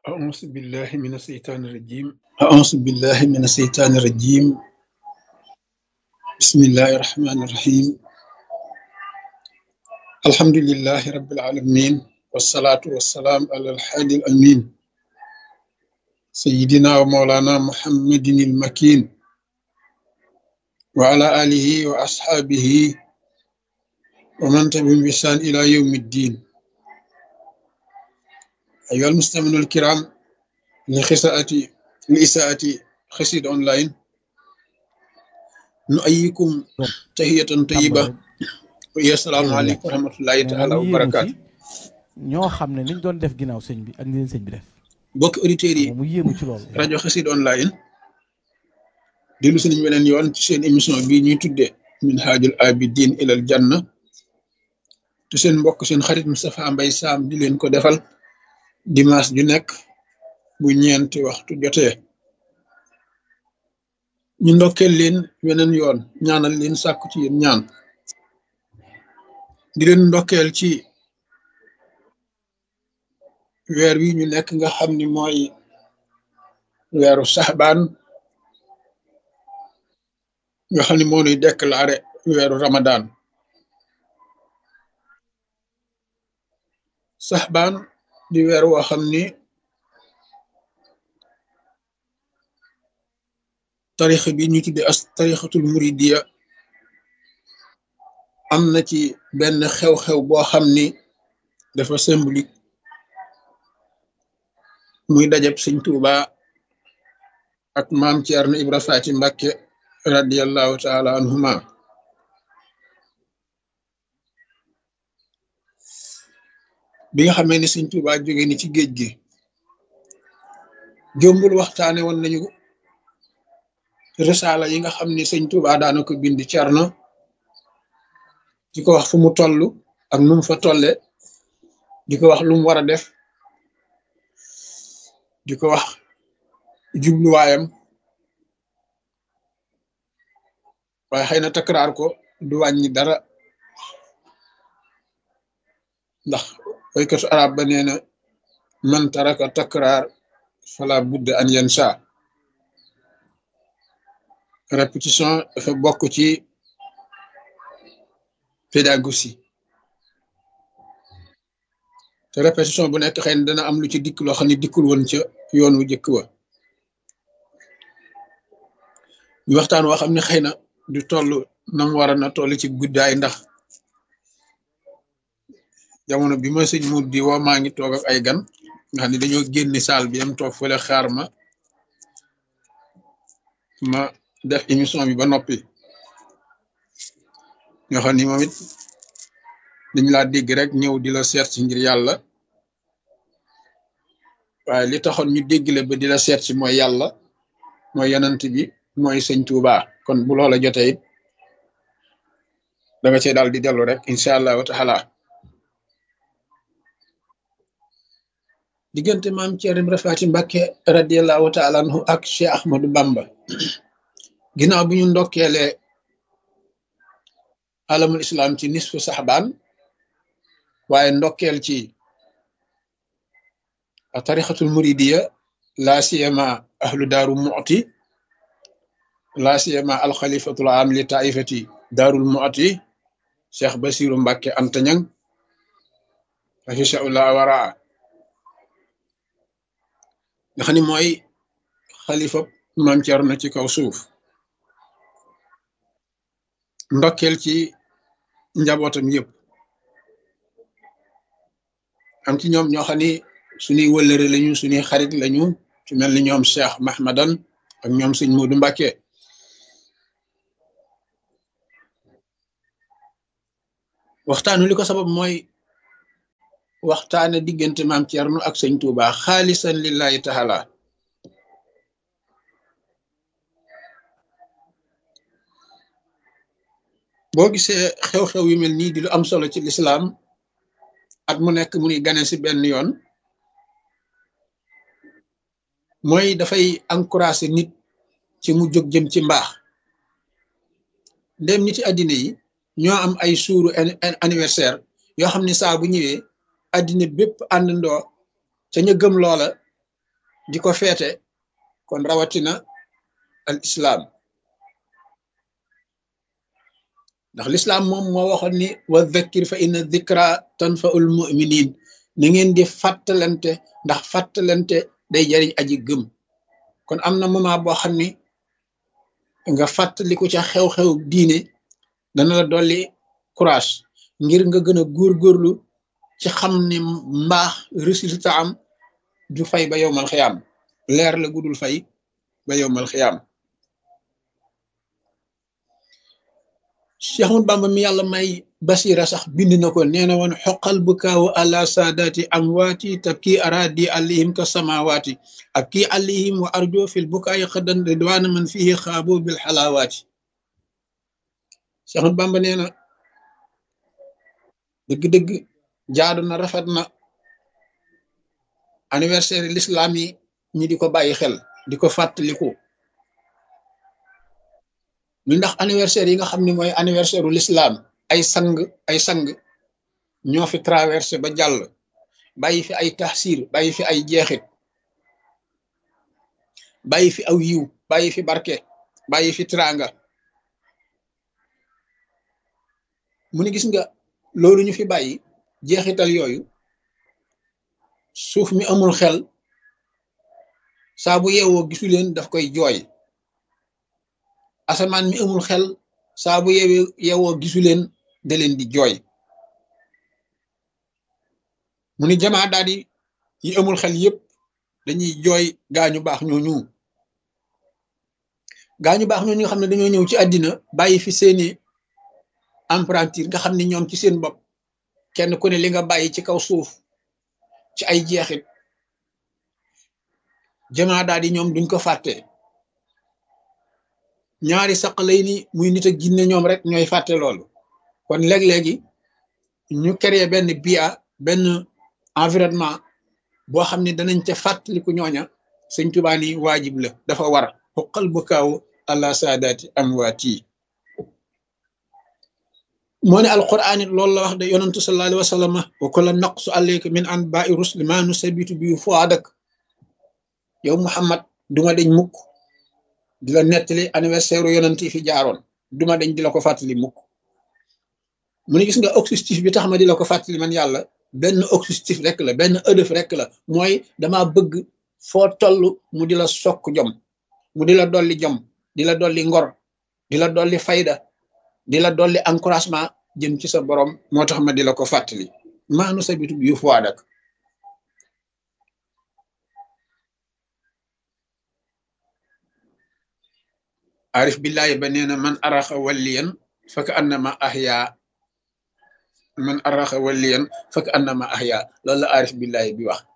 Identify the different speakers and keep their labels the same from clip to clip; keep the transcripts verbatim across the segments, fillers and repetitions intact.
Speaker 1: أعوذ بالله من الشيطان الرجيم أعوذ بالله من الشيطان الرجيم بسم الله الرحمن الرحيم الحمد لله رب العالمين والصلاة والسلام على الحادي الأمين سيدنا ومولانا محمد المكين وعلى آله وأصحابه ومن تبعهم بإحسان إلى يوم الدين أيها المستمعون الكرام لخساءة لإساءة خسيد أونلاين نؤيكم تحية طيبة
Speaker 2: tàmbale
Speaker 1: ويا السلام
Speaker 2: xéwal
Speaker 1: عليكم
Speaker 2: wàcc
Speaker 1: ورحمة الله
Speaker 2: nee na
Speaker 1: تعالى
Speaker 2: mu yéemu ci
Speaker 1: وبركاته
Speaker 2: ñoo xam ne liñ doon def ginnaaw sëñ bi ak ni leen sëñ bi def
Speaker 1: bokk auditeurs
Speaker 2: xam
Speaker 1: yi
Speaker 2: nga mu yéemu ci loolu.
Speaker 1: rajo Xassida online dellu si nañu beneen yoon ci seen émission bii ñuy tuddee Minhajul Abidin ilal Janna te seen mbokk seen xarit Moustapha Mbaye Sam di leen ko defal dimanche ju nekk bu ñeenti waxtu jotee ñu ndokkeel leen weneen yoon ñaanal leen sàkku ci yéen ñaan di leen ndokkeel ci weer wi ñu nekk nga xam ni mooy weeru saxbaan nga xam ni moo nuy déclaré weeru ramadan saxbaan di weer woo xam ni tarixa bi ñu tudde as tarixatul muridiya am na ci benn xew-xew boo xam ni dafa symbolique muy dajab sëñ Tuuba ak maam Ceerno Ibra Faati Mbàkke radiallahu taala anhuma bi nga xamee ni sëñ Tuuba jóge ni ci géej gi jombul waxtaane woon nañu risaala yi nga xam ni sëñ Tuuba daana ko bind Ceerno di ko wax fu mu toll ak nu mu fa tolle di ko wax lu mu war a def di ko wax jubluwaayam waaye xëy na takraar ko du wàññi dara ndax waykatu arab ba nee na man taraka takraar fala budda an yansa répétition dafa bokk ci pédagogie te répétition bu nekk xëy na dana am lu ci dikk loo xam ne dikkul woon ca yoon wu jëkk wa ñu waxtaan woo xam ne xëy na du toll nam war a na toll ci guddaay ndax jamono bi ma sëñ mut di woo maa ngi toog ak ay gan nga xam ne dañoo génni saal bi am toog fële xaar ma ma def émission bi ba noppi ñoo xam ni moom it dañ laa dégg rek ñëw di la seet si ngir yàlla waaye li taxoon ñu dégg la ba di la seet si mooy yàlla mooy yanant bi mooy sëñ Tuuba kon bu loola jotee it da nga cee daal di dellu rek incha allahu taala diggante maam Ceerno Ibra Faati Mbàkke radiallahu taala anhu ak Cheikh Ahmadou Bamba ginnaaw bi ñu ndokkeelee alamul islam ci nisfu saxbaan waaye ndokkeel ci tarixatul muridiya laa siyama ahlu daaru mu'ti laa siyama alxalifatul am li taifati daarul mu'ti Cheikh Basiru Mbàkke Antañang afisaullah waraa nga xam ni mooy xalifa maam Ceerno ci kaw suuf ndokkeel ci njabootam yëpp am ci ñoom ñoo xam ni suñuy wëllëre lañu suñuy xarit lañu ci mel ni ñoom Cheikh Mahmadan ak ñoom sëñ Moodu Mbàkke waxtaanu li ko sabab mooy waxtaane diggante maam Ceerno ak sëñ Tuuba xaalisan lillahi taala boo gisee xew-xew yu mel nii di lu am solo ci lislaam at mu nekk mu ni gane si benn yoon mooy dafay encouragé nit ci mu jóg jëm ci mbaax ndem nit ci àddina yi ñoo am ay suuru anniversaire yoo xam ne saa bu ñëwee àddina bépp àndandoo ca ña gëm loola di ko feete kon rawatina al islam ndax l'islam moom moo waxoon ni wa dhakkir fa inna dhikra tanfaul muminin na ngeen di fàttalante ndax fàttalante day jariñ aji gëm kon am na moment boo xam ni nga fàttaliku ca xew-xew diine dana la dolli courage ngir nga gën a góorgóorlu ci xam ni mbaax résultat am du fay ba yowmal xiyaam leer la gudul fay ba yowmal xiyaam Cheikh Ahmadou Bamba mi yàlla may basira sax bind na ko nee na woon xoqal bu kaawu àla saadaati amwaati tabki aradi alayhim ka samawaati ab kii alayhim wa arjo fil bukaayi xadan ridwaana man fihi xaabo bil xalaawaati Cheikh Ahmadou Bamba nee na dëgg-dëgg jaadu na rafet na anniversaire l'islam yi ñi di ko bàyyi xel di ko fàttaliku ñu ndax anniversaire yi nga xam ne mooy anniversaire u l'islam ay sang ay sang ñoo fi traversé ba jàll bàyyi fi ay taxsir bàyyi fi ay jeexit bàyyi fi aw yiw bàyyi fi barke bàyyi fi tranga mu ni gis nga loolu ñu fi bàyyi jeexital yooyu suuf mi amul xel saa bu yeewoo gisu leen daf koy jooy asamaan mi amul xel saa bu yeewee yeewoo gisu leen da leen di jooy mu ni jamaa daal di yi amul xel yépp dañuy jooy gaañu baax ñooñu gaañu baax ñooñu nga xam ne dañoo ñëw ci àddina bàyyi fi seeni emprunture nga xam ne ñoom ci seen bopp kenn ku ne li nga bàyyi ci kaw suuf ci ay jeexit jamaa daal di ñoom duñ ko fàtte ñaari saq lay ni muy nit ak jinne ñoom rek ñooy fàtte loolu kon léeg-léegi ñu créer benn bia benn environnement boo xam ne danañ ca fàttaliku ñooña sëñ Tuubaa ni waajib la dafa war xuqal bu kaaw àla saadaati amwaati moo ne alquran it loolu la wax de yonantu sallallahu alayhi wa sallam wa kulla naqsu alayka min anba'i rusli ma nusabitu bi fuadak yow Muhammad duma deñ mukk di la nettali anniversaire u yonent yi fi jaaroon duma deñ di la ko fàttali mukk mu ne gis nga objectif bi tax ma di la ko fàttali man yàlla benn objectif rek la benn ëdëf rek la mooy dama bëgg foo toll mu di la sokk jom mu di la dolli jom di la dolli ngor di la dolli fayda di la dolli encouragement jëm ci sa borom moo tax ma di la ko fàttali maanu sa bitu yu fuwaadak arif billahi ba nee na man araxa walliyan faka annama ahya man araxa walliyan faka annama ahya loolu la arif billahi bi wax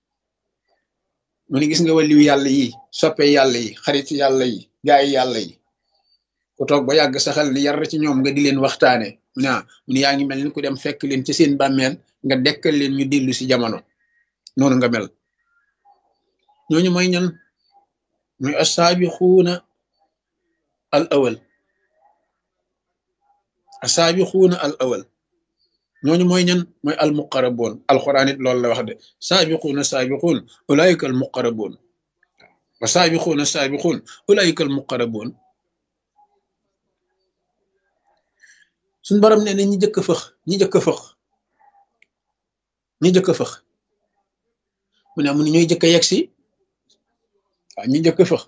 Speaker 1: mu ne gis nga waliyu yàlla yi soppe yàlla yi xarit yàlla yi gaay yàlla yi ku toog ba yàgg saxal ni yar ci ñoom nga di leen waxtaane mu ne mu ne yaa ngi mel ni ku dem fekk leen ci seen bàmmeel nga dekkal leen ñu dellu si jamono noonu nga mel ñooñu mooy ñan mooy assaabixuuna al awal asaabiquuna al awal ñooñu mooy ñan mooy al muqaraboon alquran it loolu la wax de saabiquuna saabiquun ulaayika al muqaraboon wa saabiquuna saabiquun ulaayika al muqaraboon suñ borom nee na ñi jëkk fëx ñi jëkk fëx ñi jëkk fëx mu ne amun ñooy jëkk yegg si waaw ñi jëkk fëx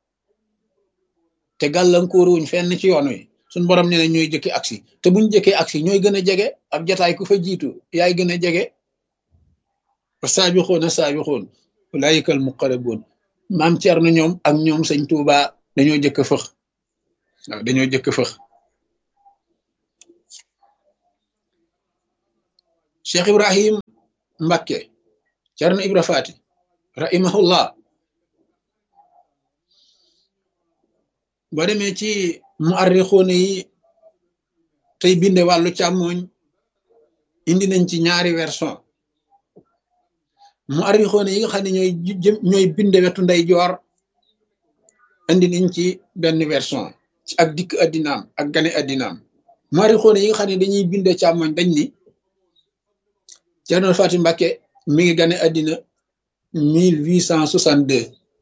Speaker 1: te gàllankoor wuñ fenn ci yoon wi suñ borom nee na ñooy jëkki aksi te buñ jëkkee aksi ñooy gën a jege ab jataay ku fa jiitu yaay gën a jege wa saabixoona saabixoon ulaayika al muqaraboon maam Cerno ñoom ak ñoom sëñ Tuuba dañoo jëkk fëx waaw dañoo jëkk fëx Cheikh Ibrahim Mbakke Cerno Ibra Faati rahimahullah boo demee ci muarrixuuna yi tey binde wàllu càmmooñ indi nañ ci ñaari version muarrixuuna yi nga xam ne ñooy ñooy binde wetu nday joor indi nañ ci benn version ci ak dikk addinaam ak gane addinaam muarrixuuna yi nga xam ne dañuy binde càmmooñ dañ ni Cerno Faati Mbakke mi ngi gane addina mille huit cent soixante deux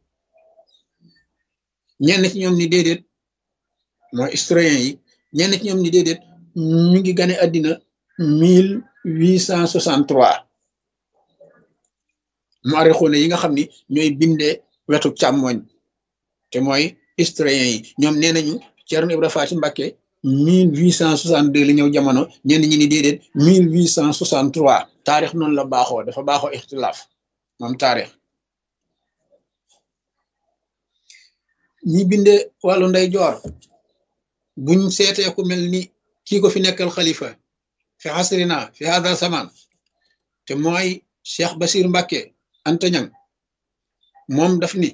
Speaker 1: ñenn ci ñoom ni déedéet mooy historien yi ñenn ci ñoom ni déedéet ñu ngi gane àddina mille huit cent soixante trois muarixuune yi nga xam ni ñooy bindee wetu càmmoñ te mooy historien yi ñoom nee nañu Ceerno Ibra Faati Mbàkke mille huit cent soixante deux la ñëw jamono ñenn ñi ni déedéet mille huit cent soixante trois taarix noonu la baaxoo dafa baaxoo ixtilaaf moom taarix ñi bindee wàllu ndey joor buñ seetee ku mel ni kii ko fi nekkal xalifa fi xasrina fi hada zaman te mooy Cheikh Basir Mbàkke Anta Ñaŋ moom daf ni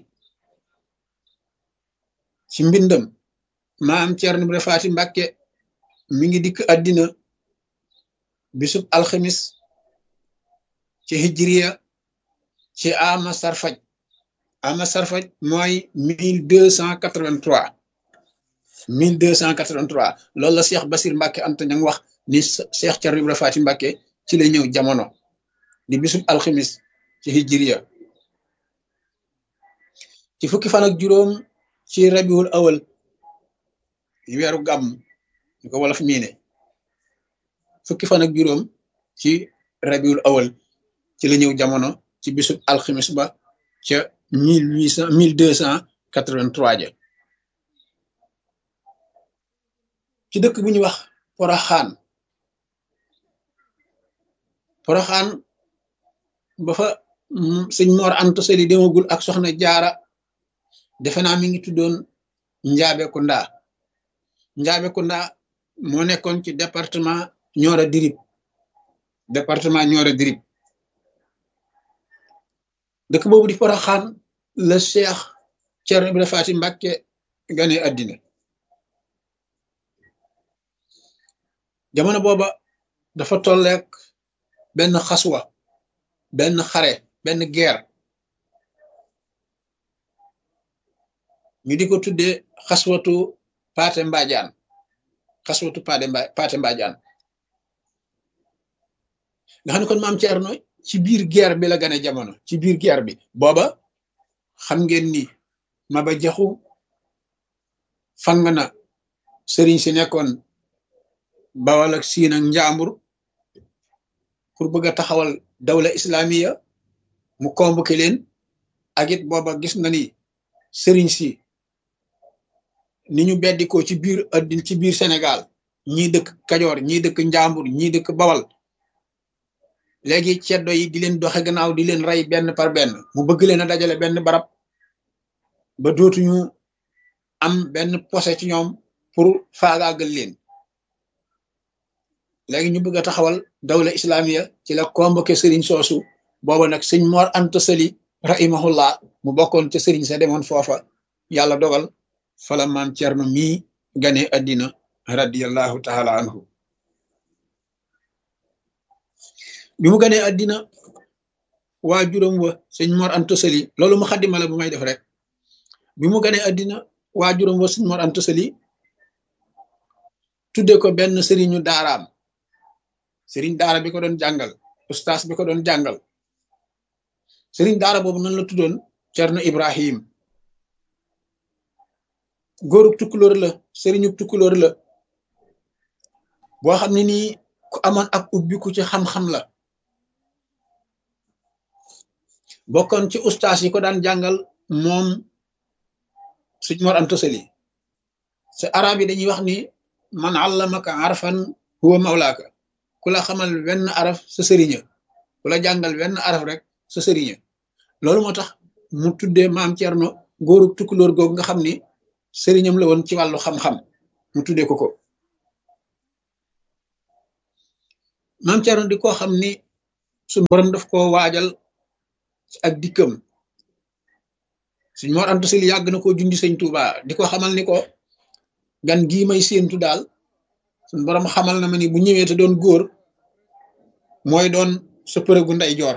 Speaker 1: ci mbindam maam Ceerno Ibra Faati Mbàkke mi ngi dikk àddina bisub alxamis ci hijriya ci ama sarfaj ama sarfaj mooy mille deux cent quatre-vingt-trois mille deux cent quatre-vingt-trois loolu la Cheikh Basir Mbàkke Anta Ñaŋ wax ni Cheikh Ceerno Ibra Faati Mbàkke ci la ñëw jamono di bisub alxamis ci hijriya ci fukki fan ak juróom ci rabiul awal weeru gàmm ñu ko wolof miine fukki fan ak juróom ci rabiul awal ci la ñëw jamono ci bisub alxamis ba ca mille huit cent mille deux cent quatre-vingt-trois ja ci dëkk bu ñuy wax Poroxaan Poroxaan ba fa sëñ Mor Anta Sali demagul ak soxna Jaara defe naa mi ngi tuddoon Njaabe Kunda Njaabe Kunda moo nekkoon ci département Nioro Dirib département Nioro Dirib dëkk boobu di Poroxaan la Cheikh Ceerno Ibra Faati Mbàkke gane àddina jamono booba dafa tolleek benn xaswa benn xare benn guerre ñu di ko tuddee xaswatu Paate Mbaajaan xaswatu Paate Mba Paate Mbaajaan nga xam ne kon maam Ceerno ci biir guerre bi la gane jamono ci biir guerre bi booba xam ngeen ni Maba Jaxu fang na sëriñ si nekkoon Bawal ak Siin ak Njaambur pour bëgg a taxawal dawla islamiya mu convoqué leen ak it booba gis na ni sëriñ si ni ñu beddikoo ci biir addin ci biir Sénégal ñii dëkk Kajoor ñii dëkk Njaambur ñii dëkk Bawal léegi ceddo yi di leen doxe gannaaw di leen rey benn par benn mu bëgg leen a dajale benn barab ba dootuñu am benn posé ci ñoom pour faagaagal leen léegi ñu bëgg a taxawal dawla islamiya ci la convoqué sëriñ soosu booba nag sëñ Mor Anta Sali rahimahullah mu bokkoon ca sëriñ sa demoon foofa yàlla dogal fala maam Ceerno mii gane addina radiyallahu taala anhu bi mu ganee addina waa juróom wa sëñ Mor Anta Sali loolu mu xaddima la bu may def rek bi mu ganee addina waa juróom wa sëñ Mor Anta Sali tudde ko benn sëriñu daaraam sëriñ daara bi ko doon jàngal ustaas bi ko doon jàngal sëriñ daara boobu nan la tuddoon Cerno Ibrahim góorub tukkulóor la sëriñu tukkulóor la boo xam ne nii ku amoon ak ubbiku ci xam-xam la bokkoon ci ustaas yi ko daan jàngal moom sëñ Mor Anta Sali sa arab yi dañuy wax ni man allamaka arfan huwa mawlaaka ku la xamal wenn araf sa sëriña ku la jàngal wenn araf rek sa sëriña loolu moo tax mu tuddee maam Cerno góorub tukkulóor googu nga xam ni sëriñam la woon ci wàllu xam-xam mu tuddee ko ko maam Cerno di koo xam ni suñu borom daf koo waajal ak dikkam suñ Mor Anta Sali yàgg na koo jundi sëñ Tuuba di ko xamal ni ko gan gii may séentu daal suñu borom xamal na ma ni bu ñëwee te doon góor mooy doon sa përëgu ndey joor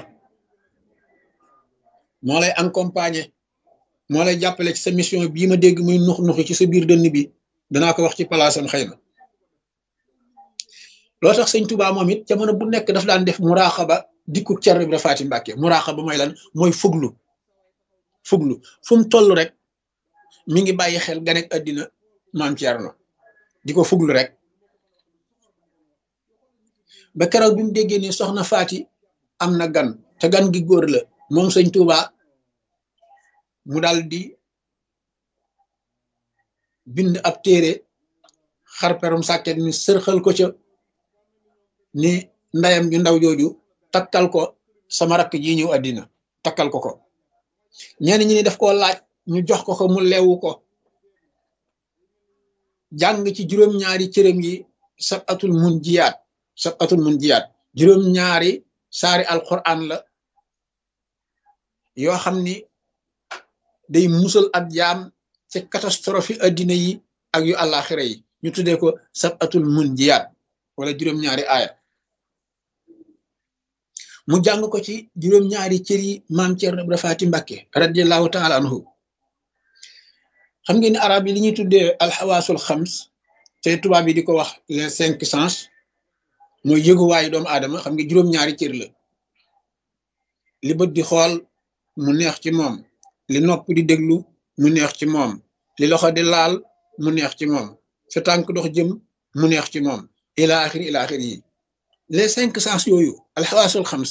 Speaker 1: moo lay accompagner moo lay jàppale ci sa mission bii ma dégg muy nux nuxi ci sa biir dënn bi danaa ko wax ci palaasam xëy na loo tax sëñ Tuubaa moom it jamono bu nekk daf daan def muraaxaba dikku Cerno Ibra Faati Mbàkke muraaxaba mooy lan mooy fuglu fuglu fu mu toll rek mi ngi bàyyi xel ganek àddina maam Cerno di ko fuglu rek ba keroog bi mu déggee ni soxna Faati am na gan te gan gi góor la moom sëñ Tuubaa mu dal di bind ab téere xarperum sàkket mi sërxal ko ca ni ndayam ju ndaw jooju takkal ko sama rakk ji ñëw àddina takkal ko ko ñenn ñi ni daf koo laaj ñu jox ko ko mu leewu ko jàng ci juróom-ñaari cërëm yi sabatul mun jiyaat sabatul mun jiyaat juróom-ñaari saari alquran la yoo xam ni day musal ab jaam ci catastrophe yi addina yi ak yu àllaaxira yi ñu tuddee ko sabatul mun jiyaat wala juróom-ñaari aaya mu jàng ko ci juróom-ñaari cër yi maam Cerno Ibra Faati Mbàkke radiallahu taala anhu xam ngeen ni arab yi li ñuy tuddee alxawaasul xams te tubaab yi di ko wax les cinq sens mooy yëguwaayu doomu aadama xam nga juróom-ñaari cër la li bët di xool mu neex ci moom li nopp di déglu mu neex ci moom li loxo di laal mu neex ci moom sa tànk dox jëm mu neex ci moom ila axiri ila axiri yi les cinq sens yooyu alxawaasul xams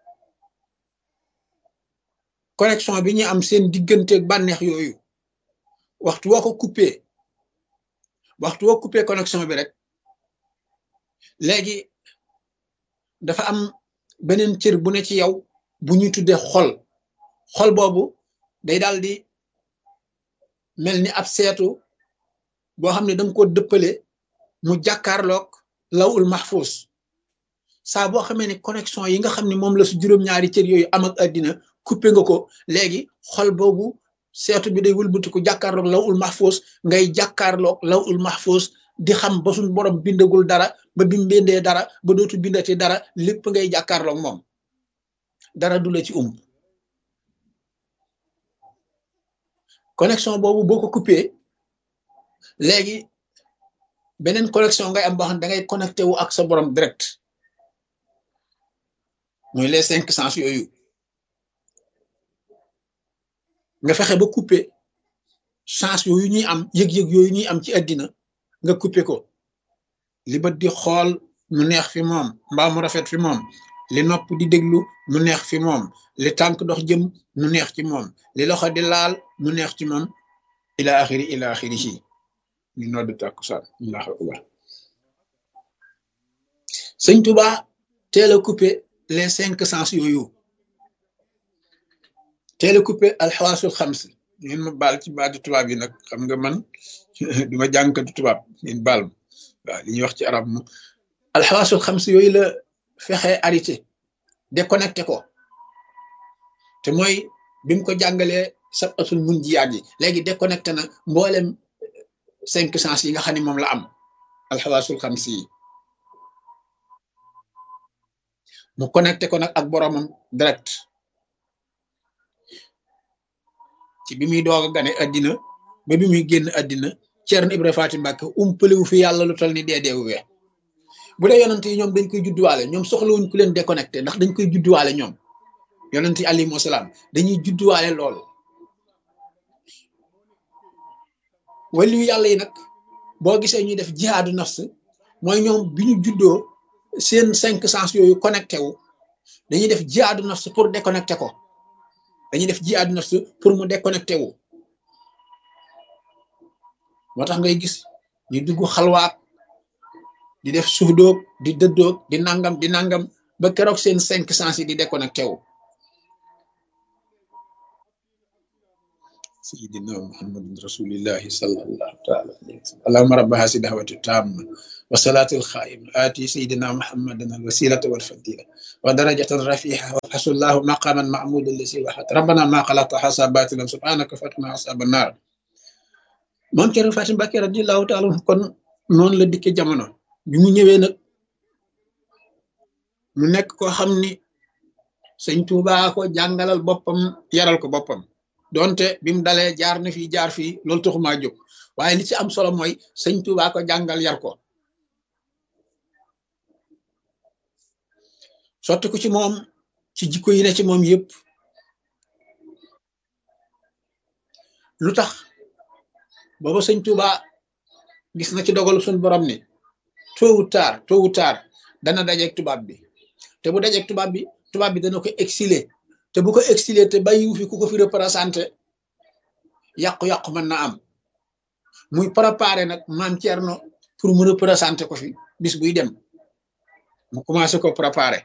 Speaker 1: connexion bi ñu am seen digganteeg bànneex yooyu waxtu woo ko coupé waxtu woo coupé connexion bi rek léegi dafa am beneen cër bu ne ci yow bu ñuy tuddee xol xol boobu day daal di mel ni ab seetu boo xam ne danga ko dëppale mu jàkkaarloog lawul mahfuz saa boo xamee ne connexion yi nga xam ne moom la su juróom-ñaari cër yooyu am ak àddina coupé nga ko léegi xol boobu seetu bi day wëlbatiku jàkkaarloog lawul mahfuz ngay jàkkaarloog lawul mahfuz di xam ba suñ borom bindagul dara ba bi mu bindee dara ba dootu bindati dara lépp ngay jàkkaarloog moom dara du la ci umb connexion boobu boo ko coupé léegi beneen connexion ngay am boo xam ne da ngay connecté wu ak sa borom direct mooy les cinq sens yooyu nga fexe ba coupé sens yooyu ñuy am yëg-yëg yooyu ñuy am ci àddina nga coupé ko li bët di xool mu neex fi moom mbaa mu rafet fi moom li nopp di déglu mu neex fi moom li tànk dox jëm mu neex ci moom li loxo di laal mu neex ci moom ila axiri ila axiri si ñu nodd tàkkusaan allahu akbar sëñ Tuubaa teel a coupé les cinq sens yooyu teel a coupé alxawaasul xams ngeen ma baal ci baati tubaab yi nag xam nga man duma jàngkatu tubaab ngeen baal ma waaw li ñuy wax ci arab mo alxawaasul xams yooyu la fexe arrêté déconnecté ko te mooy bi mu ko jàngalee sabatul mun jiyaat yi léegi déconnecté na mboolem cinq sens yi nga xam ne moom la am alxawaasul xams yi mu connecté ko nag ak boromam direct ci bi muy doog a gane àddina ba bi muy génn àddina Cerno Ibra Faati Mbàkke umpaliwu fi yàlla lu tal ni dee deewu wee bu dee yonent yi ñoom dañ koy judduwaale ñoom soxlawuñ ku leen déconnecté ndax dañ koy judduwaale ñoom yonent yi alayhimu salaam dañuy judduwaale lool waliyu yàlla yi nag boo gisee ñuy def jihaadu nafs mooy ñoom bi ñu juddoo seen cinq sens yooyu connecté wu dañuy def jihaadu nafs pour déconnecté ko dañuy def jihaadu nafs pour mu déconnecté wu moo tax ngay gis ñu dugg xalwaat di def suudoog di dëddoog di nangam di nangam ba keroog seen cinq sens yi di déconnecté wu sayyidina muhammadin rasulillahi sallallahu taala alayhi wa sallam allahumma rabba hasi da'wati tamma wa salatil kha'im ati sayyidina muhammadan al wasilata wal fadila wa darajatan rafi'a wa hasallahu maqaman ma'mudan lisi wa hat rabbana ma khalaqta hasabatilan subhanaka fatna asaban nar moom Cerno Faati Mbàkke radiyallahu taala kon noonu la dikke jamono bi mu ñëwee nag mu nekk koo xam ni sëñ Tuubaa ko jàngalal boppam yaral ko boppam donte bi mu dalee jaar na fii jaar fii loolu taxumaa jóg waaye li ci am solo mooy sëñ Tuubaa ko jàngal yar ko sotti ko ci moom ci jikko yi ne ci moom yépp. lu tax booba sëñ Tuuba gis na ci dogalu suñ borom ni tôt ou tard tôt ou tard dana dajeeg tubaab bi te bu dajeeg tubaab bi tubaab bi dana ko exiler te bu ko exiler te bàyyiwu fi ku ko fi représenté yàqu-yàqu mën na am muy préparé nag maam Thierno pour mu représenté ko fi bis buy dem mu commencé ko préparé.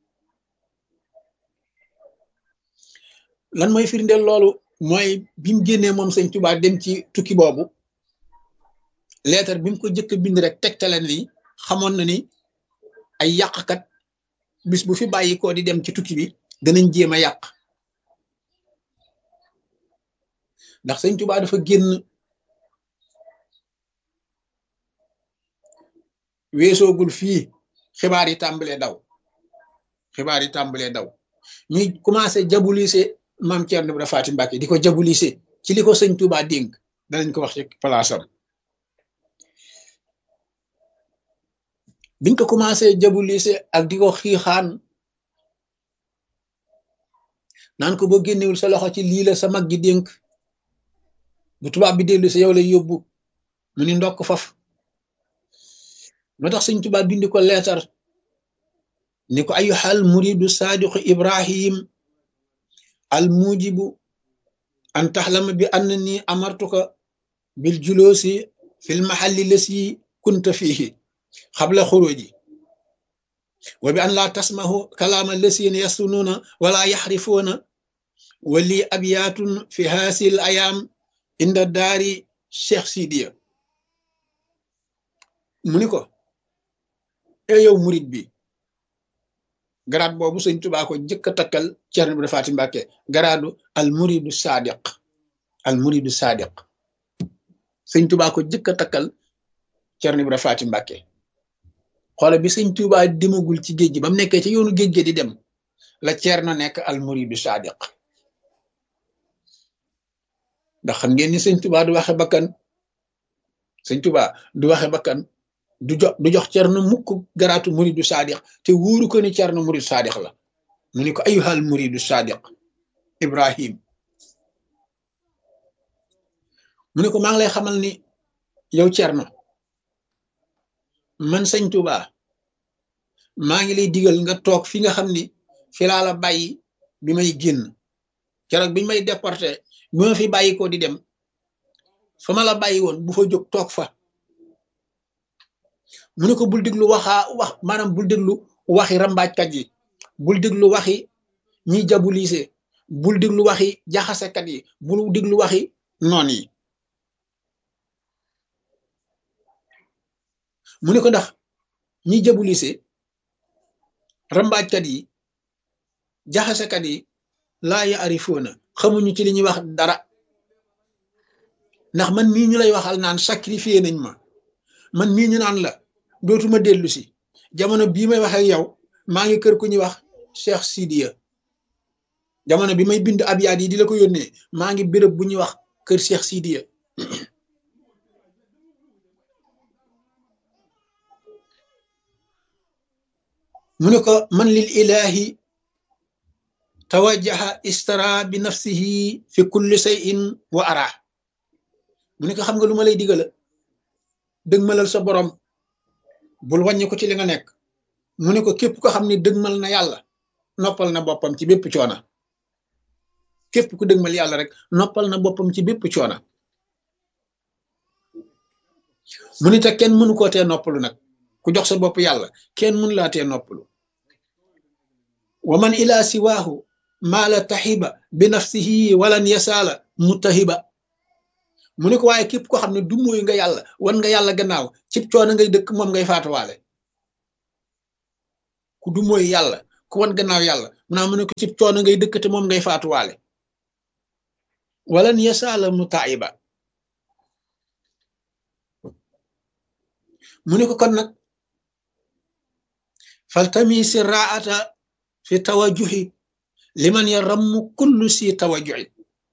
Speaker 1: lan mooy firndeel loolu mooy bi mu génnee moom sëñ Tuubaa dem ci tukki boobu leetar bi mu ko jëkk bind rek tegtale ni xamoon na ni ay yàqkat bis bu fi bàyyi ko di dem ci tukki bi danañ jéem a yàq ndax sëñ Tuubaa dafa génn weesoogul fii xibaar yi tàmbalee daw xibaar yi tàmbalee daw ñuy commencé jabulise maam Thierno Ibra Faty Mbacké di ko jabulise ci li ko sëñ Tuubaa dénk danañ ko wax ci palaasam biñ ko commencé jabulise ak di ko xiixaan naan ko boo génnewul sa loxo ci lii la sa mag gi dénk bu tubaab bi dellu si yow lay yóbbu mu ni ndokk faf moo tax sëñ Tuubaa bindi ko leetar ni ko ayyuhal muridu saadiqu Ibrahim al mujibu an taxlama bi annani amartuka bil julusi fil mahalli lasi kunta fihi xabla xuruji wa bi an laa tasmahu kalaama lasina yasununa wala yaxrifuuna wa li abyaatun fi haasil ayaam inda daari Cheikh Sidiya mu ni ko e yow murid bi garaat boobu sëñ Tuubaa ko jëkk a takkal Thierno Ibra Faty Mbacké garaadu al muridu sadiq al muridu sadiq sëñ Tuubaa ko jëkk a takkal Thierno Ibra Faty Mbacké xoola bi sëñ Tuubaa demagul ci géej gi ba mu nekkee ci yoonu géej gi di dem la Thierno nekk al muridu sadiq ndax xam ngeen ni sëñ Tuubaa du waxe bakkan sëñ Tuubaa du waxe bakkan du jox du jox Thierno mukk garaatu muridu sadiq te wóoru ko ni Thierno muridu sadiq la mu ni ko ayyuhal muridu sadiq Ibrahim mu ni ko maa ngi lay xamal ni yow Thierno man sëñ Tuubaa maa ngi lay digal nga toog fi nga xam ni fi laa la bàyyi bi may génn keroog biñ may déporté bi ma fi bàyyi ko di dem fa ma la bàyyi woon bu fa jóg toog fa mu ne ko bul déglu waxaa wax maanaam bul déglu waxi rambaajkat yi bul déglu waxi ñiy jabulise bul déglu waxi jaxasekat yi bul déglu waxi noon yi mu ne ko ndax ñiy jabulise rambaajkat yi jaxasekat yi laa yaarifoona xamuñu ci li ñuy wax dara ndax man mii ñu lay waxal naan sacrifié nañ ma man mii ñu naan la dootuma dellu si jamono bii may wax ak yow maa ngi kër ku ñuy wax Cheikh Sidiya jamono bi may bind abyaat yi di la ko yónnee maa ngi béréb bu ñuy wax kër Cheikh Sidiya mu ne ko man lil ilahi tawajjaha istara bi nafsihi fi kulli shay'in wa ara mu ne ko xam nga lu ma lay digala dëgmalal sa borom bul wàññi ko ci li nga nekk mu ne ko képp ko xam ne dëgmal na yàlla noppal na boppam ci bépp coona képp ku dëgmal yàlla rek noppal na boppam ci bépp coona mu ne te kenn mënu koo tee noppalu nag ku jox sa bopp yàlla kenn mënu laa tee noppalu wa man ila siwaahu maala taxiba bi nafsihi walan yasaala mutahiba mu ne ko waaye képp ko xam ne du mooy nga yàlla wan nga yàlla gannaaw cib coono ngay dëkk moom ngay faatuwaale ku du mooy yàlla ku wan gannaaw yàlla mu naa mu ne ko cib coono ngay dëkk te moom ngay faatuwaale walan yasaala mutaiba mu ne ko kon nag faltamisi raata fi tawajuhi liman yarammu kullu si tawajuhi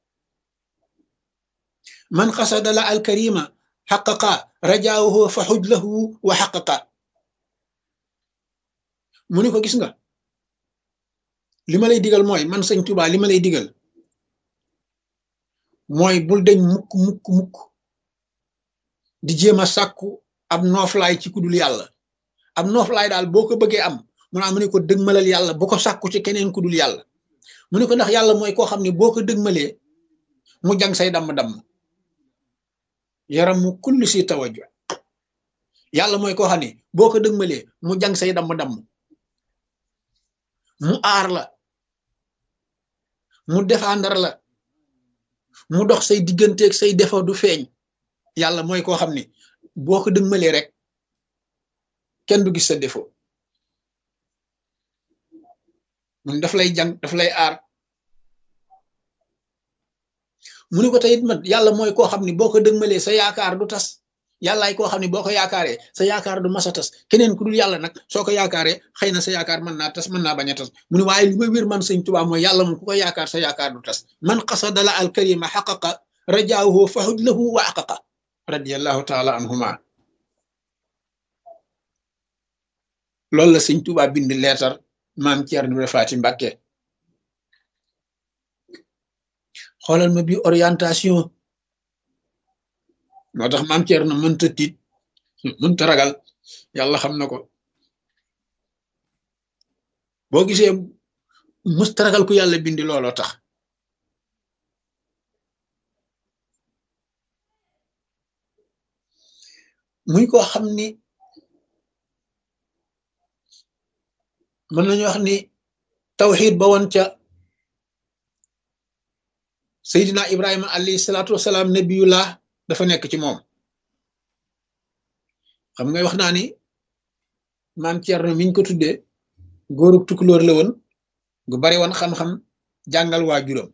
Speaker 1: man xasada la alkarima xaqaqa rajaahu fa xuj lahu wa xaqaqa mu ni ko gis nga li ma lay digal mooy man sëñ Tuubaa li ma lay digal mooy bul deñ mukk mukk mukk di jéem a sàkku ab nooflaay ci kudul yàlla ab nooflaay daal boo ko bëggee am mu naa mu ne ko dëgmalal yàlla bu ko sàkku ci keneen kudul yàlla mu ne ko ndax yàlla mooy koo xam ne boo ko dëgmalee mu jang say damm-damm yaram mu kulli si tawaju yàlla mooy koo xam ne boo ko dëgmalee mu jang say damm-damm mu aar la mu défendre la mu dox say digganteeg say defo du feeñ yàlla mooy koo xam ne boo ko dëgmalee rek kenn du gis sa défaut mun daf lay jàng daf lay aar mu ni ko teyit man yàlla mooy koo xam ne boo ko dëgmalee sa yaakaar du tas yàllaay koo xam ne boo ko yaakaaree sa yaakaar du mas a tas keneen ku dul yàlla nag soo ko yaakaaree xëy na sa yaakaar mën naa tas mën naa bañ a tas mu ne waaye li ma wér man sëñ Tuubaa mooy yàlla moom ku ko yaakaar sa yaakaar du tas man qasadala al karima xaqaqa rajaahu fahud lahu wa aqaqa radiyallahu taala anhuma loolu la sëñ Tuubaa bind leetar maam Ceerno Ibra Faati Mbàkke xoolal ma bi orientation moo tax maam Ceerno mënta tiit mënta ragal yàlla xam na ko boo gisee mësta ragal ku yàlla bindi looloo tax muy koo xam ni mën nañu wax ni tawxiid ba woon ca Seydina Ibrahima alayhi salaatu wasalaam nabiyullah dafa nekk ci moom xam nga wax naa ni maam Ceerno miñ ko tuddee góorug tukulóor la woon gu bari woon xam-xam jàngal waajuram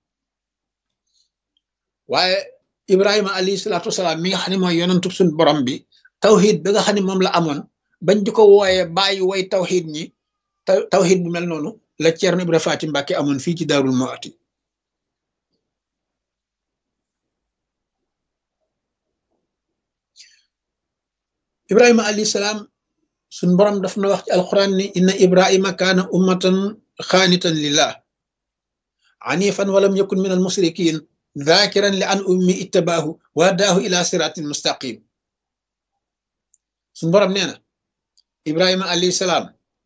Speaker 1: waaye Ibrahima alayhi salaatu wasalaam mi nga xam ne mooy yonantub suñ borom bi tawxiid ba nga xam ne moom la amoon bañ di ko wooyee bàyyi way tawxiid ñi tawxiid bu mel noonu la Ceerno Ibra Faati Mbàkke amoon fii ci Daarul Muxti Ibrahima alayhi salaam suñ borom daf na wax ci alquran ni inna Ibrahima kaana ummatan xaanitan lillah anifan walam yakun min al musrikin dhakiran li an ummi ittabaahu wa daahu ila siratin mustaqim suñ borom nee na Ibrahima alayhi salaam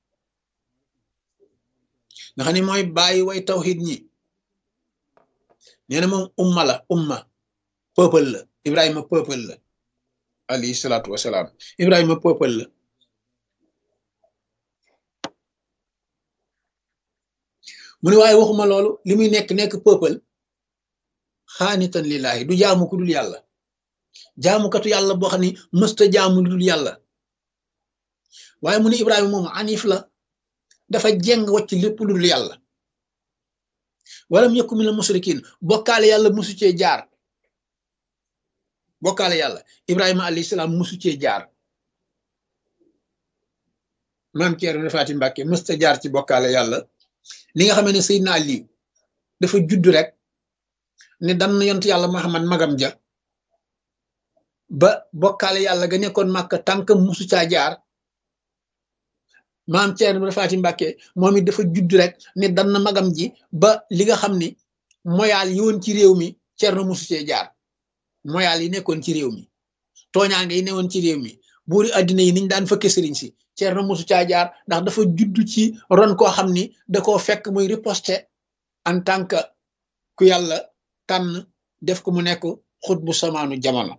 Speaker 1: nga xam ne mooy bàyyi way tawxiid ñi nee na moom umma la umma peuple la Ibrahima peuple la alayhi salaatu wasalaam Ibrahima peuple la mu ne waaye waxuma loolu li muy nekk nekk peuple xaanitan lillahi du jaamu ku dul yàlla jaamukatu yàlla boo xam ne mësta jaamu lu dul yàlla waaye mu ne Ibrahima moom anif la dafa jeng wacc lépp lu dul yàlla walam yakun minal musrikin bokkaale yàlla musu cee jaar bokkaale yàlla Ibrahima alayhi salaam musu cee jaar maam Ceerno Faati Mbàkke mësta jaar ci bokkaale yàlla li nga xamee ne Seydina Ali dafa judd rek ne dan na yont yàlla Muhammad magam ja ba bokkaale yàlla ga nekkoon Màkka tànkam musu caa jaar maam Ceerno Faati Mbàkke moom it dafa judd rek ne dan na magam ji ba li nga xam ni moyaal yi woon ci réew mi Ceerno musu cee jaar moyaal yi nekkoon ci réew mi tooñaange yi newoon ci réew mi buuri addina yi niñ daan fëkke sëriñ si Ceerno musu caa jaar ndax dafa judd ci ron koo xam ni da koo fekk muy riposte en tant que ku yàlla tànn def ko mu nekk xut bu samaanu jamono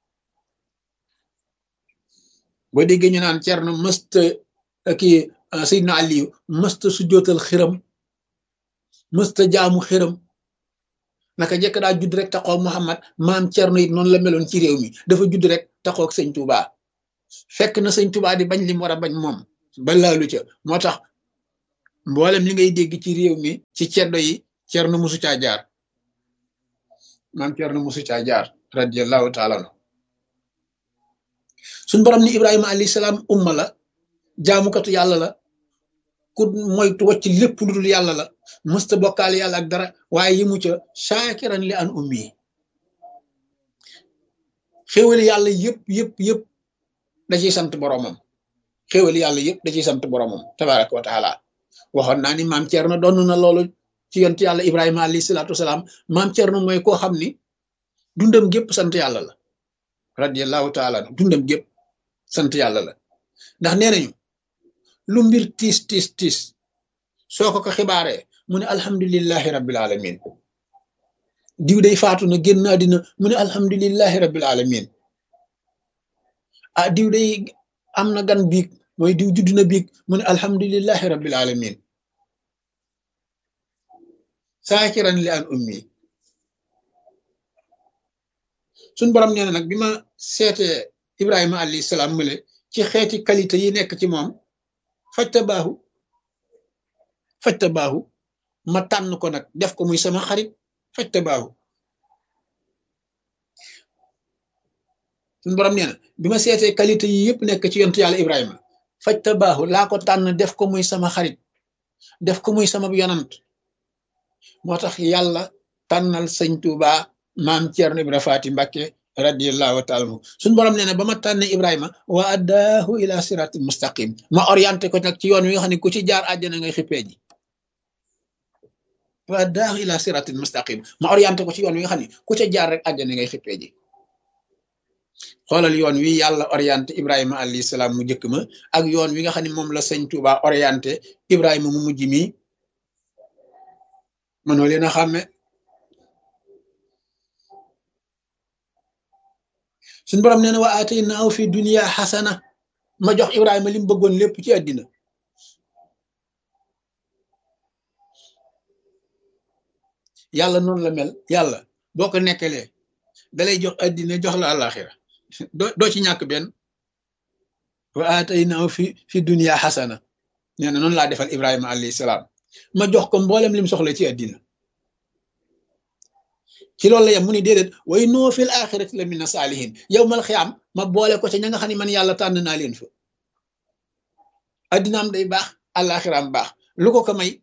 Speaker 1: boo déggee ñu naan Ceerno mësta kii Seydina Aliyu mësta su jootal xiram mësta jaamu xiram naka njëkk daa judd rek taxaw Muhammad maam Ceerno it noonu la meloon ci réew mi dafa judd rek taxaw ak sëñ Touba fekk na sëñ Touba di bañ li mu war a bañ moom ba laalu ca moo tax mboolem li ngay dégg ci réew mi ci ceddo yi Ceerno musu caa jaar maam Ceerno musu caa jaar radiyallahu taala anhu suñ borom ni Ibrahima alayhi salaam umma la jaamukatu yàlla la ku moytu wacc lépp lu dul yàlla la mësta bokkaale yàlla ak dara waaye yi mu ca shaakiran li an ummi xéwali yàlla yëpp yëpp yëpp da ciy sant boromam xéwali yàlla yëpp da ciy sant boromam tabaraka wa taala waxoon naa ni maam Thierno doon na loolu ci yonent yàlla Ibrahima alayhi salaatu wasalaam maam Thierno mooy koo xam ni dundam gépp sant yàlla la radiyallahu taala dundam gépp sant yàlla la ndax nee nañu lu mbir tiis tiis tiis soo ko ko xibaaree mu ne alhamdulillahi rabbil alamin diw day faatu na génn àddina mu ne alhamdulillahi rabbil alamin ah diw day am na gan biig mooy diw judd na biig mu ne alhamdulillahi rabbil alamin saakiran li an ummi suñ borom nee na nag bi ma seetee Ibrahima alayhi salaam mële ci xeeti qualité yi nekk ci moom fajta baaxu fajta baaxu ma tànn ko nag def ko muy sama xarit fajta baaxu suñ borom nee na bi ma seetee qualité yi yëpp nekk ci yontu yàlla Ibrahima fajta baaxu laa ko tànn def ko muy sama xarit def ko muy sama yonant moo tax yàlla tànnal sëñ Tuuba maam Ceerno Ibra Faati Mbàkke radiyallahu taala anhu suñ borom nee na ba ma tànne Ibrahima wa addaahu ila siratil mustaqim ma orienté ko nag ci yoon wi nga xam ne ku ci jaar àjjana ngay xippee ji wa addaahu ila siratil mustaqim ma orienté ko ci yoon wi nga xam ne ku ca jaar rek àjjana ngay xippee ji xoolal yoon wi yàlla orienté Ibrahima alayhi salaam mu njëkk ma ak yoon wi nga xam ne moom la sëñ Tuuba orienté Ibrahima mu mujj mi mënoo leen a xàmme suñ borom nee na wa ataynaahu fi dunya xasana ma jox Ibrahima li mu bëggoon lépp ci àddina yàlla noonu la mel yàlla boo ko nekkalee dalay jox àddina jox la àllaaxira doo doo ci ñàkk benn wa ataynaahu fi fi dunya xasana nee na noonu laa defal Ibrahima alayhi salaam ma jox ko mboolem lim soxla ci àddina ci loolu la yem mu ni déedéet wa innahu fil axirati la mina saalihin yow mal xiyaam ma boole ko ca ña nga xam ne man yàlla tànn naa leen fa addinaam day baax àllaaxiraam baax lu ko ko may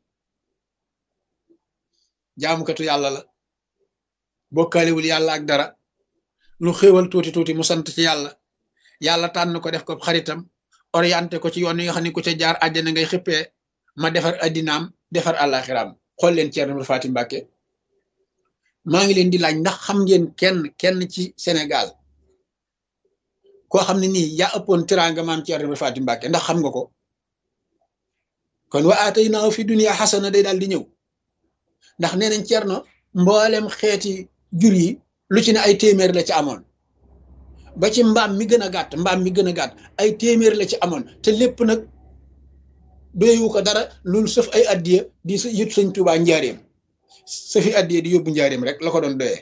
Speaker 1: jaamukatu yàlla la bokkaalewul yàlla ak dara lu xéewal tuuti tuuti mu sant ci yàlla yàlla tànn ko def ko xaritam orienté ko ci yoon yi nga xam ne ku ca jaar àjjana ngay xippee ma defar addinaam defar àllaaxiraam xool leen Ceerno Ibra Faati Mbàkke maa ngi leen di laaj ndax xam ngeen kenn kenn ci Sénégal koo xam ne nii yaa ëppoon teraanga maam Ceerno Ibra Faati Mbàkke ndax xam nga ko kon wa ataynaahu fi dunya xasana day daal di ñëw ndax nee nañ Ceerno mboolem xeeti jur yi lu ci ne ay téeméer la ci amoon ba ci mbaam mi gën a gàtt mbaam mi gën a gàtt ay téeméer la ci amoon te lépp nag doyewu ko dara loolu sëf ay addiya di yët sëñ Tuubaa njaareem sëfi addiya di yóbbu njaareem rek la ko doon doyee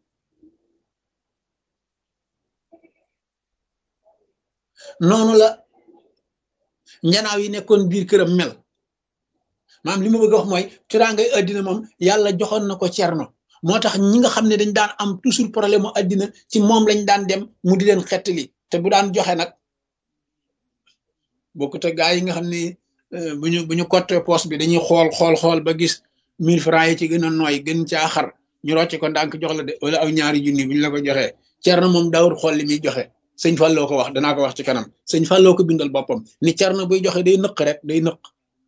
Speaker 1: noonu la njanaaw yi nekkoon biir këram mel maam li ma bëgg a wax mooy teraangay addina moom yàlla joxoon na ko Cerno moo tax ñi nga xam ne dañ daan am toujours problème mu addina ci moom lañ daan dem mu di leen xettali te bu daan joxe nag bokkut ak gaa yi nga xam ne bu ñu bu ñu cottee poos bi dañuy xool xool xool ba gis mille francs yi ci gën a nooy gën caa xar ñu rocce ko ndànk jox la de wala aw ñaari junni bu ñu la ko joxee Cerno moom daawul xool li muy joxe sëñ Falloo ko wax danaa ko wax ci kanam sëñ Falloo ko bindal boppam ni Cerno buy joxe day nëq rek day nëq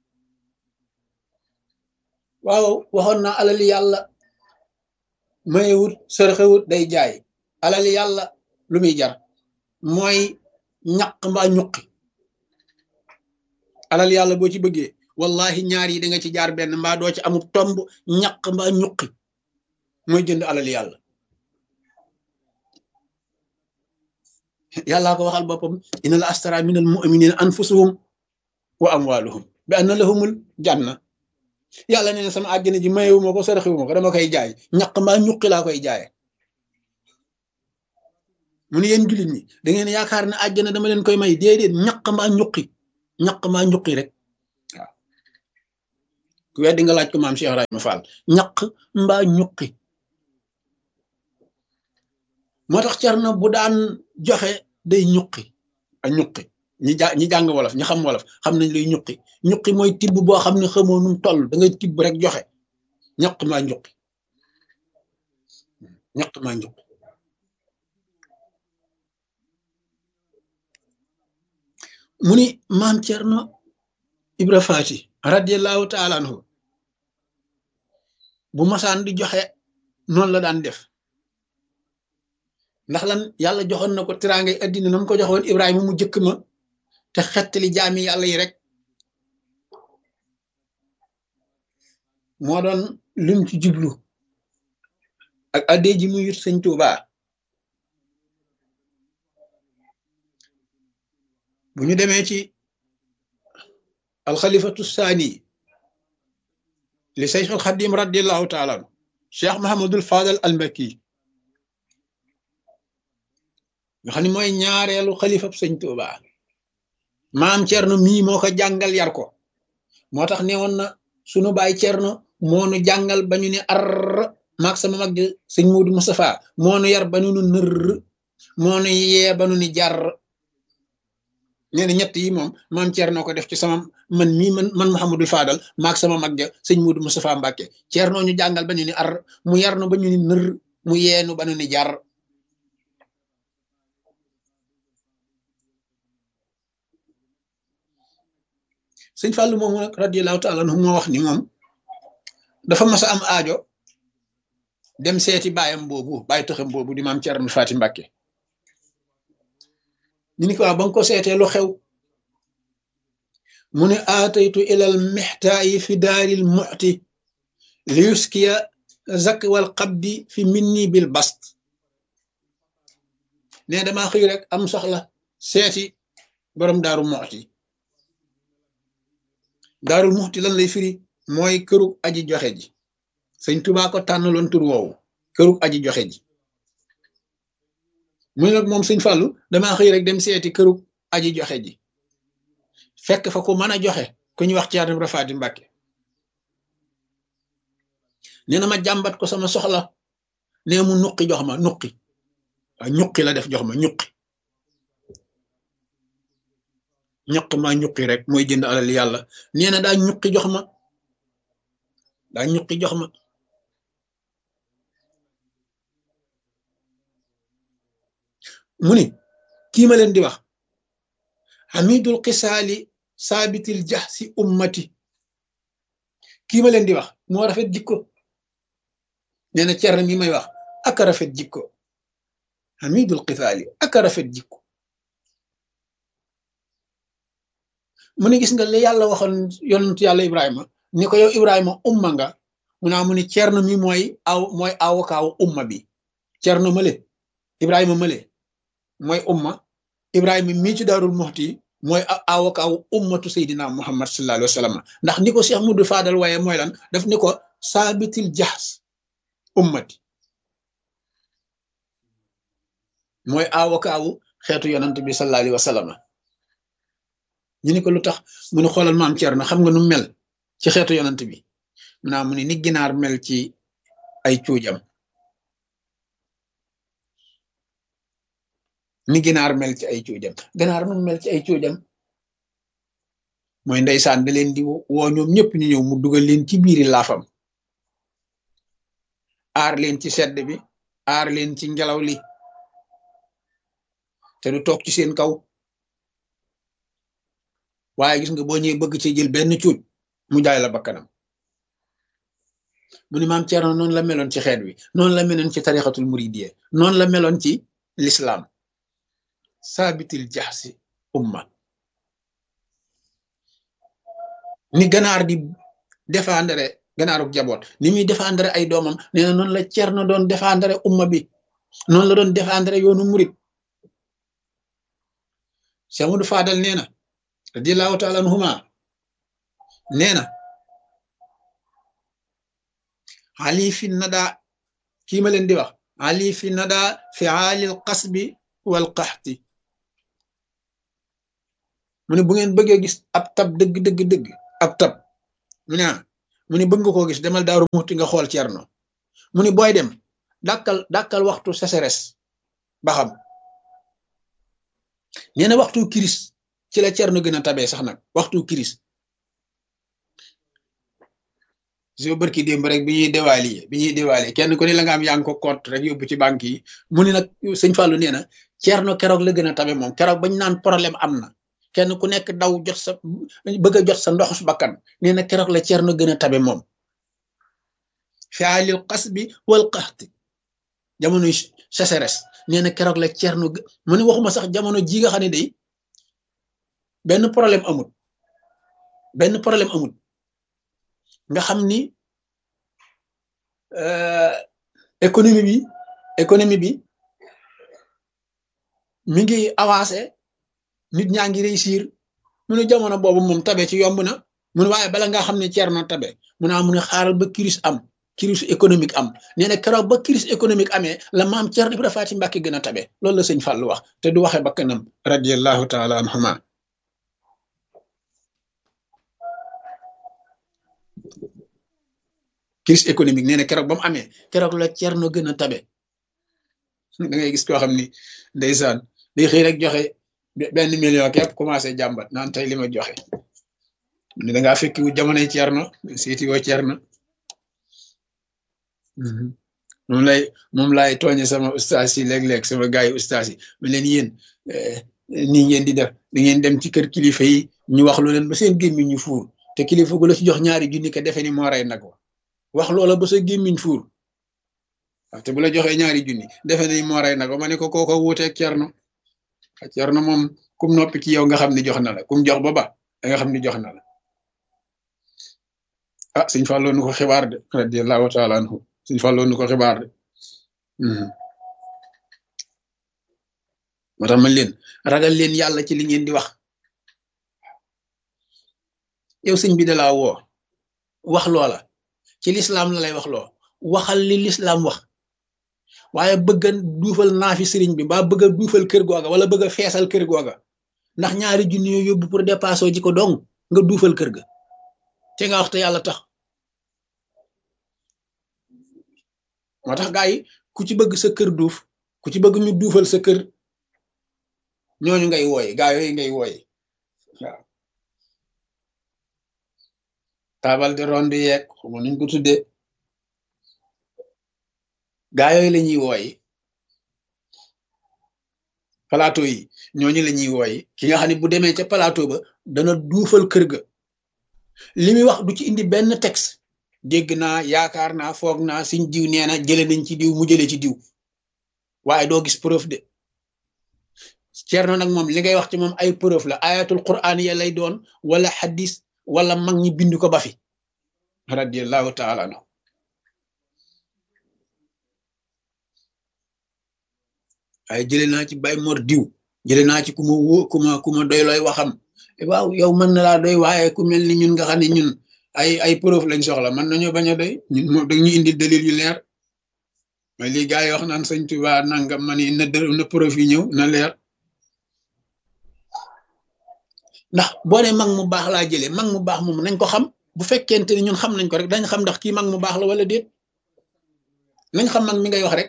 Speaker 1: waaw waxoon na alali yàlla mayewut sërxewut day jaay alali yàlla lu muy jar mooy ñaq mbaa ñuqi alal yàlla boo ci bëggee wallahi ñaar yi da nga ci jaar benn mbaa doo ci amul tomb ñaq mbaa ñuqi mooy jënd alal yàlla yàllaa ko waxal boppam inna la astara minal mu'minina anfusahum wa amwaluhum bi anna lahumul janna yàlla nee na sama àjjana ji mayewu ma ko saraxewu ma ko dama koy jaay ñaq mbaa ñuqi laa koy jaaye mu ne yéen jullit ñi da ngeen yaakaar ne àjjana dama leen koy may déedéet ñaq mbaa ñuqi ñaq mbaa ñuqi rek waaw ku weddi nga laaj ko maam Cheikh Ibrahima Fall ñaq mbaa ñuqi moo tax Cerno bu daan joxe day ñuqi a ñuqi ñi ja ñi jàng wolof ñi xam wolof xam nañ luy ñuqi ñuqi mooy tibb boo xam ne xamoo num toll da ngay tibb rek joxe ñaq maa ñuqi ñaq maa ñuqi mu ni maam Cerno Ibra Faati radiallahu taala anhu bu masaan di joxe noonu la daan def ndax lan yàlla joxoon na ko tiraangay addina na mu ko joxoon Ibrahima mu jëkk ma te xettali jaami yàlla yi rek moo doon lim ci jublu ak addee ji mu yut sëñ Tuubaa bu ñu demee ci alxalifatu saani li Seyxul Xadim radiallahu taala anhu Cheikh Mahamadul Fadal al Mbakki nga xam ne mooy ñaareelu xalifab sëñ Tuubaa maam Cerno mii moo ko jàngal yar ko moo tax ne woon na sunu baay Cerno moo nu jàngal ba ñu ne ar maag sama mag sëñ Muudu Mustafa moo nu yar ba nu nu nër moo nu yee ba nu ni jar nee na ñett yi moom maam Cerno ko def ci sama man mii man man Mouhamadul Fadal maag sama mag ja sëñ Muudu Mustafa Mbàkke Cerno ñu jàngal ba ñu ni ar mu yar nu ba ñu ni nër mu yeenu ba nu ni jar sëñ Fàllu moom nag radiyallahu taala anhu moo wax ni moom dafa mas a am aajo dem seeti baayam boobu baay taxam boobu di maam Cerno Faati Mbàkke ñu ni ko waaw ba nga ko seetee lu xew mu ne aataytu ilal mixtaayi fi daaril muxti li yuskiya zak wal qabdi fi minni bil bast ne damaa xëy rek am soxla seeti borom daaru muxti daarul muxti lan lay firi mooy kërug aji joxe ji sëñ Tuubaa ko tànnaloon tur woowu kërug aji joxe ji mu ne nag moom sëñ Fàllu damaa xëy rek dem seeti kërug aji joxe ji fekk fa ku mën a joxe ku ñuy wax Ceerno Ibra Faati Mbàkke nee na ma jàmbat ko sama soxla nee mu nuqi jox ma nuqi waaw ñuqi la def jox ma ñuqi ñuq ma ñuqi rek mooy jënd alal yàlla nee na daa ñuqi jox ma daa ñuqi jox ma mu ni kii ma leen di wax hamidul xisaali saabitil jaxsi ummati kii ma leen di wax moo rafet jikko nee na Cerno mi may wax aka rafet jikko hamidul xisaali aka rafet jikko mu ne gis nga li yàlla waxoon yonentu yàlla Ibrahima ni ko yow Ibrahima umma nga mu naa mu ni Cerno mi mooy aw mooy awokaawu umma bi Cerno male Ibrahima male mooy umma Ibrahima mii ci Daarul Muxti mooy awokaawu ummatu Seydina Muhammad sallallahu alayhi wa sallam ndax ni ko Cheikh Mudu Fadal waaye mooy lan daf ni ko saabitil jaxs ummati mooy awokaawu xeetu yonent bi sallallahu alayhi wa sallam ñu ni ko lu tax mu ne xoolal maam Cerno xam nga nu mel ci xeetu yonent bi mu naa mu ni ni ginaar mel ci ay cuujam ni ginaar mel ci ay cuujam ginaar nu mel ci ay cuujam mooy ndeysaan da leen di woo ñoom ñëpp ñu ñëw mu dugal leen ci biiri laafam aar leen ci sedd bi aar leen ci ngelaw li te du toog ci seen kaw waaye gis nga boo ñëwee bëgg ci jël benn cuuj mu jaay la bakkanam mu ni maam Cerno noonu la meloon ci xeet wi noonu la meloon ci tarixatul muridiyya noonu la meloon ci l'islam saabitil jaxsi umma ni ganaar di défendre ganaaruk jaboot ni muy défendre ay doomam nee na noonu la Cerno doon défendre umma bi noonu la doon défendre yoonu murid Cheikh Mudu Fadal nee na radiyallahu taala anhuma nee na ali fi nada kii ma leen di wax ali fi nada fi aalil qasbi wal qaxti mu ne bu ngeen bëggee gis ab tab dëgg dëgg dëgg ab tab mu ne mu ne bëgg nga koo gis demal Daaru Muxti nga xool Cerno mu ne booy dem dàkkal dàkkal waxtu sécheresse ba xam nee na waxtu kiris ci la Cerno gën a tabee sax nag waxtu kiris so bërki démb rek bi ñuy déwaali bi ñuy déwaali kenn ku ne la nga am yaa ngi ko compte rek yóbbu ci banque yi mu ni nag sëñ Fallou nee na Cerno keroog la gën a tabe moom keroog bañ naan problème am na kenn ku nekk daw jot sa bëgg a jot sa ndox su bakkan nee na keroog la Ceerno gën a tabe moom fi'alil qasbi wal qaxti jamono sécheresse nee na keroog la Ceerno mu ne waxuma sax jamono ji nga xam ne day benn problème amul benn problème amul nga xam ni économie bi économie bi mi ngi avancé nit ñaa ngi réussir mu ne jamono boobu moom tabe ci yomb na mu ne waaye bala nga xam ne Ceerno tabe mu ne mu ne xaaral ba crise am crise économique am nee na keroog ba crise économique amee la maam Ceerno Ibra Faati Mbàkke gën a tabe loolu la sëñ Fallu wax te du waxe ba kanam radiyallahu taala anhuma crise économique nee na keroog ba mu amee keroog la Ceerno gën a tabe da ngay gis koo xam ni ndeysaan day xëy rek joxe benn million képp commencé jàmbat naan tey li ma joxe ne da ngaa fekki wu jamonoy Ceerno seeti woo Ceerno moom lay moom laay tooñe sama ustaas yi léeg-léeg sama gars yi ustaas yi ma leen yéen nii ngeen di def da ngeen dem ci kër kilifa yi ñu wax lu leen ba seen gémmiñ ñu fuur te kilifa gu la ci jox ñaari junni ka defe ni moo rey nag wa wax loola ba sa gémmiñ fuur waaw te bu la joxee ñaari junni defe ni moo rey nag wa ma ne ko kooko wuuteeg Ceerno Ceerno moom kum noppi ci yow nga xam ni jox na la kum jox ba ba da nga xam ni jox na la ah sëñ Fallou nu ko xibaar de radiyallahu taala anhu sëñ Fallou nu ko xibaar de moo tax man leen ragal leen yàlla ci li ngeen di wax yow sëñ bi da laa woo wax loola ci lislaam la lay wax loo waxal li lislaam wax waaye bëgg a duufal naafi sëriñ bi ba bëgg a duufal kër googa wala bëgg a feesal kër googa ndax ñaari junni yoo yóbbu pour dépasser ji ko dong nga duufal kër ga te nga wax te yàlla tax moo tax gaa yi ku ci bëgg sa kër duuf ku ci bëgg ñu duufal sa kër ñooñu ngay wooye gaa yooyu ngay wooye waaw taabal de ronde yeeg xuma nuñ ko tuddee gaa yooyu la ñuy wooye plateau yi ñooñu la ñuy wooye ki nga xam ne bu demee ca plateau ba dana duufal kër ga li muy wax du ci indi benn texte dégg naa yaakaar naa foog naa suñ diw nee na jële nañ ci diw mu jële ci diw waaye doo gis preuve de Ceerno nag moom li ngay wax ci moom ay preuve la ayatul quran ya lay doon wala hadis wala mag ñi bind ko ba fi radiyallahu taala anhu waaye jële naa ci Baay Mor diw jële naa ci ku ma wó ku ma ku ma doy looy waxam waaw yow mën na laa doy waaye ku mel ni ñun nga xam ne ñun ay ay preuve lañ soxla mën nañoo bañ a doy ñun moom dañu indi dalil yu leer mais lii gars yi wax naan sëñ Tuubaa nangam ma ni na na preuve yi ñëw na leer ndax boo ne mag mu baax laa jëlee mag mu baax moom nañ ko xam bu fekkente ni ñun xam nañ ko rek dañ xam ndax kii mag mu baax la wala déet nañ xam mag mi ngay wax rek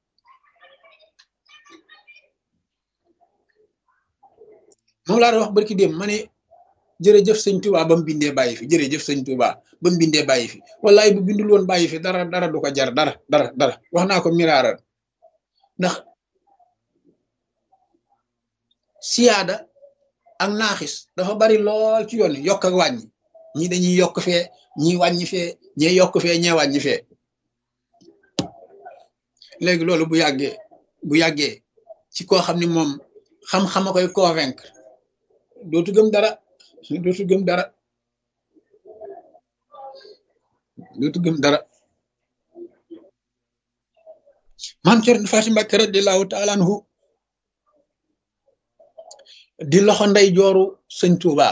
Speaker 1: moom laa doon wax barki dem ma ne jërëjëf sëñ Tuubaa ba mu bindee bàyyi fi jërëjëf sëñ Tuubaa ba mu bindee bàyyi fi wallaay bu bindul woon bàyyi fi dara dara du ko jar dara dara dara wax naa ko miraaral ndax siyaada ak naaxis dafa bari lool ci yoon yokk ak wàññi ñii dañuy yokk fee ñii wàññi fee ñee yokk fee ñee wàññi fee léegi loolu bu yàggee bu yàggee ci koo xam ni moom xam-xam a koy convaincre dootu gëm dara dootu gëm dara dootu gëm dara maam Cerno Faati Mbàkke radiyallaahu taala anhu di loxo ndey jooru sëñ Tuuba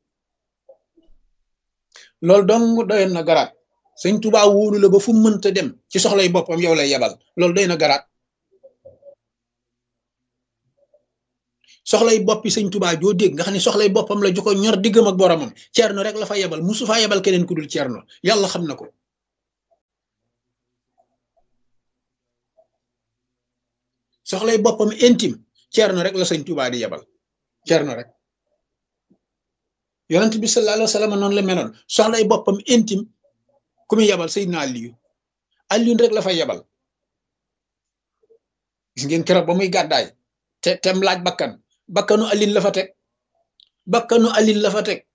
Speaker 1: loolu dong doyoon na garaat sëñ Tuuba wóolu la ba fu mënta dem ci soxlay boppam yow lay yebal loolu doy na garaat soxlay boppi sëñ Tuuba joo dégg nga xam ne soxlay boppam la ju ko ñor diggam ak boromam Ceerno rek la fa yebal musu faa yebal keneen ku dul Ceerno yàlla xam na ko soxlay boppam intime Ceerno rek la sëñ Tuuba di yebal Ceerno rek yonent bi sallallahu alayhi wa sallam noonu la meloon soxlay boppam intime ku muy yebal Seydina Aliyu Aliyu rek la fa yebal gis ngeen keroog ba muy gàddaay te tem laaj bakkan bakkanu Aliyu la fa teg bakkanu alil la fa teg